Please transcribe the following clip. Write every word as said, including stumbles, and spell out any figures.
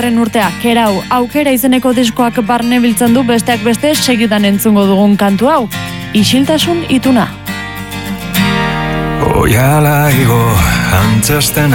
urtea, kerau, aukera izeneko diskoak barne biltzen du besteak beste segidan entzungo dugun kantu hau. Isiltasun ituna. Oiala igo, antzesten